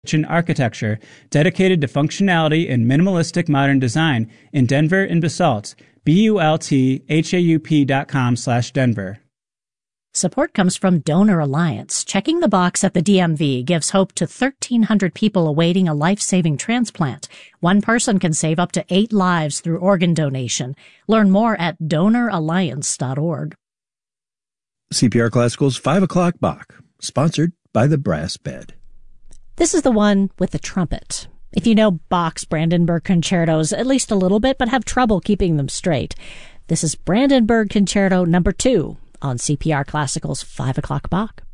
architecture dedicated to functionality and minimalistic modern design in Denver and Basalt. BULTHAUP.com/Denver. Support comes from Donor Alliance. Checking the box at the DMV gives hope to 1,300 people awaiting a life-saving transplant. One person can save up to 8 lives through organ donation. Learn more at donoralliance.org. CPR Classical's 5 o'clock Bach, sponsored by the Brass Bed. This is the one with the trumpet. If you know Bach's Brandenburg concertos at least a little bit, but have trouble keeping them straight, this is Brandenburg Concerto No. 2 on CPR Classical's 5 o'clock Bach.